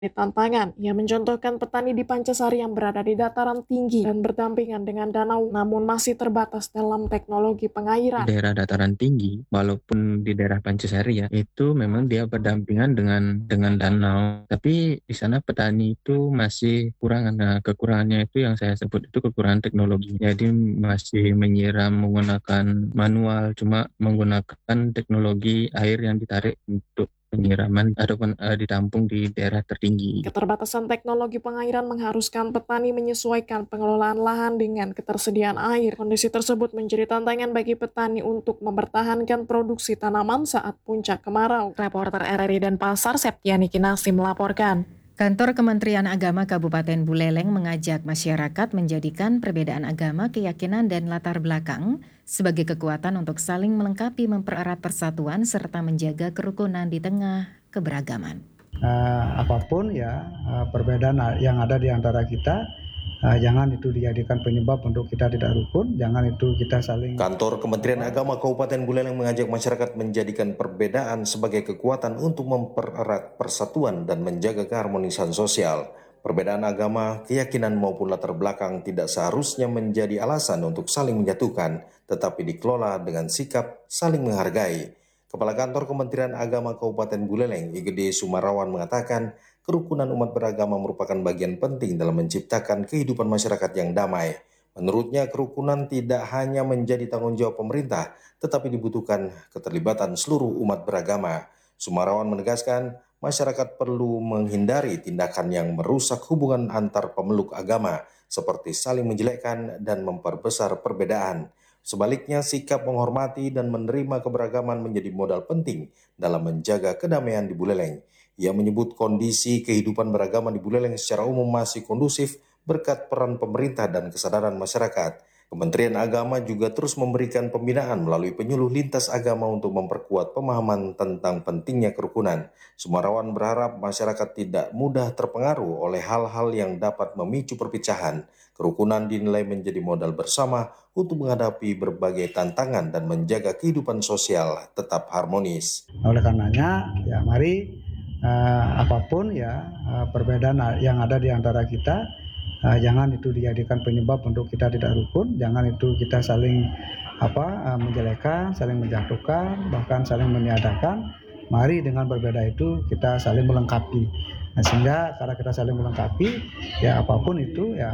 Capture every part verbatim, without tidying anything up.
tantangan. Ia mencontohkan petani di Pancasari yang berada di dataran tinggi dan berdampingan dengan danau, namun masih terbatas dalam teknologi Di pengairan. daerah dataran tinggi, walaupun di daerah Pancasari ya, itu memang dia berdampingan dengan dengan danau. Tapi di sana petani itu masih kurang, nah kekurangannya itu yang saya sebut itu kekurangan teknologi. Jadi masih menyiram menggunakan manual, cuma menggunakan teknologi air yang ditarik untuk penyiraman ataupun eh, ditampung di daerah tertinggi. Keterbatasan teknologi pengairan mengharuskan petani menyesuaikan pengelolaan lahan dengan ketersediaan air. Kondisi tersebut menjadi tantangan bagi petani untuk mempertahankan produksi tanaman saat puncak kemarau. Reporter R R I Denpasar, Septiani Kinasi melaporkan. Kantor Kementerian Agama Kabupaten Buleleng mengajak masyarakat menjadikan perbedaan agama, keyakinan, dan latar belakang sebagai kekuatan untuk saling melengkapi, mempererat persatuan, serta menjaga kerukunan di tengah keberagaman. Uh, apapun ya uh, perbedaan yang ada di antara kita, uh, jangan itu dijadikan penyebab untuk kita tidak rukun, jangan itu kita saling... Kantor Kementerian Agama Kabupaten Buleleng mengajak masyarakat menjadikan perbedaan sebagai kekuatan untuk mempererat persatuan dan menjaga keharmonisan sosial. Perbedaan agama, keyakinan maupun latar belakang tidak seharusnya menjadi alasan untuk saling menjatuhkan, tetapi dikelola dengan sikap saling menghargai. Kepala Kantor Kementerian Agama Kabupaten Buleleng, I G D Sumarawan mengatakan, kerukunan umat beragama merupakan bagian penting dalam menciptakan kehidupan masyarakat yang damai. Menurutnya, kerukunan tidak hanya menjadi tanggung jawab pemerintah, tetapi dibutuhkan keterlibatan seluruh umat beragama. Sumarawan menegaskan, masyarakat perlu menghindari tindakan yang merusak hubungan antar pemeluk agama, seperti saling menjelekkan dan memperbesar perbedaan. Sebaliknya, sikap menghormati dan menerima keberagaman menjadi modal penting dalam menjaga kedamaian di Buleleng. Ia menyebut kondisi kehidupan beragama di Buleleng secara umum masih kondusif berkat peran pemerintah dan kesadaran masyarakat. Kementerian Agama juga terus memberikan pembinaan melalui penyuluh lintas agama untuk memperkuat pemahaman tentang pentingnya kerukunan. Sumarawan berharap masyarakat tidak mudah terpengaruh oleh hal-hal yang dapat memicu perpecahan. Kerukunan dinilai menjadi modal bersama untuk menghadapi berbagai tantangan dan menjaga kehidupan sosial tetap harmonis. Oleh karenanya, ya mari uh, apapun ya uh, perbedaan yang ada di antara kita, uh, jangan itu dijadikan penyebab untuk kita tidak rukun, jangan itu kita saling apa uh, menjelekkan, saling menjatuhkan, bahkan saling meniadakan. Mari dengan berbeda itu kita saling melengkapi. Nah, sehingga karena kita saling melengkapi, ya apapun itu ya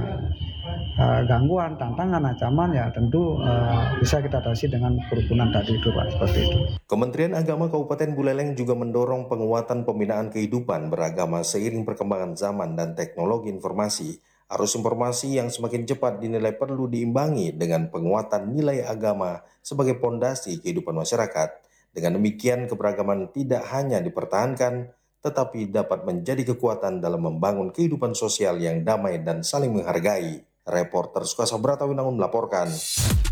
uh, gangguan, tantangan, ancaman ya tentu uh, bisa kita atasi dengan kerukunan tadi itu Pak, seperti itu. Kementerian Agama Kabupaten Buleleng juga mendorong penguatan pembinaan kehidupan beragama seiring perkembangan zaman dan teknologi informasi. Arus informasi yang semakin cepat dinilai perlu diimbangi dengan penguatan nilai agama sebagai pondasi kehidupan masyarakat. Dengan demikian, keberagaman tidak hanya dipertahankan, tetapi dapat menjadi kekuatan dalam membangun kehidupan sosial yang damai dan saling menghargai. Reporter Sukasa Brata Winangun melaporkan.